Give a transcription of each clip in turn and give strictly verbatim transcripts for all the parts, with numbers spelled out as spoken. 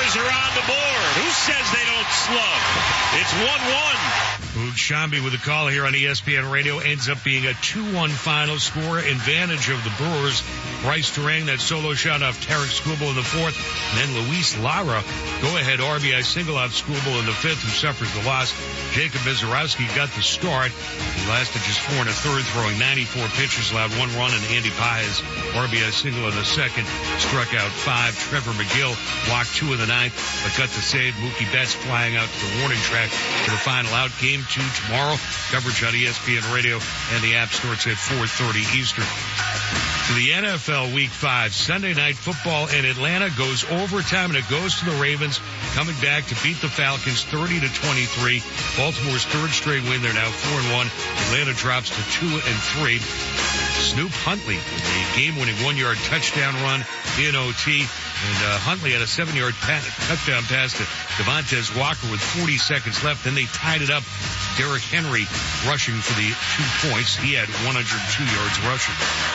Rangers are on the board. Who says they don't slug? It's one one. Boog Shambi with a call here on E S P N Radio. Ends up being a two one final score. Advantage of the Brewers. Bryce Durang, that solo shot off Tarek Skubal in the fourth. And then Luis Lara, go-ahead R B I single off Skubal in the fifth, who suffers the loss. Jacob Mizorowski got the start. He lasted just four and a third, throwing ninety-four pitches, allowed one run, and Andy Paez, R B I single in the second, struck out five. Trevor McGill walked two in the ninth, but got the save. Mookie Betts flying out to the warning track for the final out. Game two tomorrow. Coverage on E S P N Radio and the App Store. It's at four thirty Eastern. To the N F L Week five. Sunday Night Football in Atlanta goes overtime, and it goes to the Ravens, coming back to beat the Falcons thirty to twenty-three. Baltimore's third straight win. They're now four and one. Atlanta drops to two and three. Snoop Huntley with a game-winning one-yard touchdown run in O T. And uh, Huntley had a seven-yard pa- touchdown pass to Devontae Walker with forty seconds left. Then they tied it up. Derrick Henry rushing for the two points. He had one hundred two yards rushing.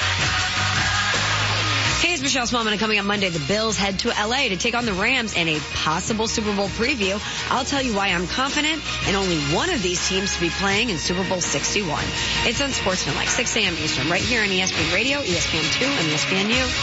Hey, it's Michelle Smallman, and coming up Monday, the Bills head to L A to take on the Rams in a possible Super Bowl preview. I'll tell you why I'm confident in only one of these teams to be playing in Super Bowl sixty-one. It's on Sportsman, like six a.m. Eastern, right here on E S P N Radio, E S P N two, and E S P N U.